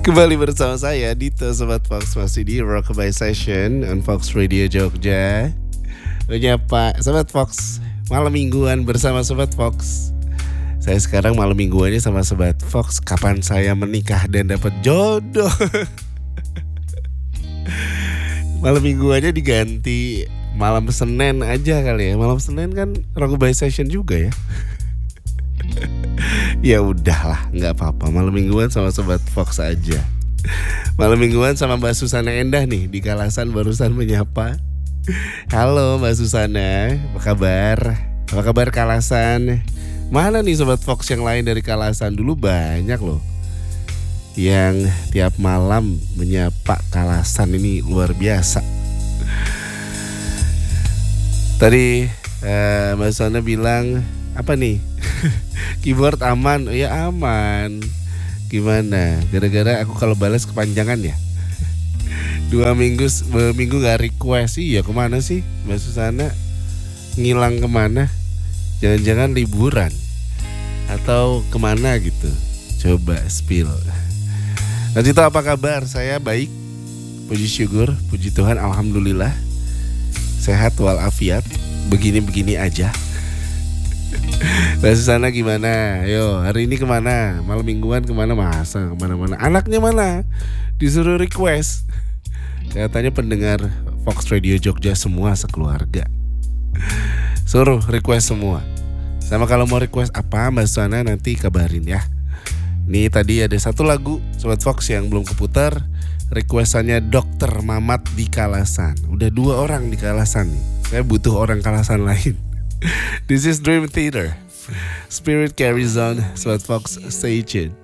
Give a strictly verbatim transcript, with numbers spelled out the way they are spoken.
Kembali bersama saya Dito Sobat Fox, masih di Rockabye Session on Fox Radio Jogja. Menyapa Sobat Fox malam mingguan bersama Sobat Fox. Saya sekarang malam mingguannya sama Sobat Fox. Kapan saya menikah dan dapat jodoh? Malam mingguannya diganti malam Senin aja kali ya. Malam Senin kan Rockabye Session juga ya. Ya udahlah, nggak apa-apa. Malam mingguan sama Sobat Fox aja. Malam mingguan sama Mbak Susana Endah nih di Kalasan barusan menyapa. Halo Mbak Susana, apa kabar? Apa kabar Kalasan? Mana nih Sobat Fox yang lain dari Kalasan? Dulu banyak loh yang tiap malam menyapa Kalasan, ini luar biasa. Tadi eh, Mbak Susana bilang apa nih? Keyboard aman, ya aman. Gimana? Gara-gara aku kalau balas kepanjangan ya. Dua minggu, dua minggu gak request. Iya kemana sih Mbak Susana? Ngilang kemana? Jangan-jangan liburan atau kemana gitu? Coba spill. Nanti tahu apa kabar? Saya baik, puji syukur, puji Tuhan, alhamdulillah. Sehat walafiat. Begini-begini aja. Mbak Susana gimana? Yo, hari ini kemana? Malam mingguan kemana? Masa kemana-mana? Anaknya mana? Disuruh request. Katanya pendengar Fox Radio Jogja semua sekeluarga. Suruh request semua. Sama kalau mau request apa Mbak Susana nanti kabarin ya. Nih tadi ada satu lagu Sobat Fox yang belum keputar. Requestannya Dokter Mamat di Kalasan. Udah dua orang di Kalasan nih. Saya butuh orang Kalasan lain. This is Dream Theater. Spirit carries on. Sobat Fox, stay tuned.